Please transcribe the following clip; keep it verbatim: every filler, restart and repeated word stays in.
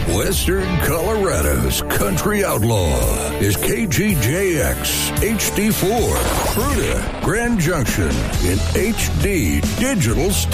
Western Colorado's country outlaw is K G J X H D four, Fruita, Grand Junction in H D digital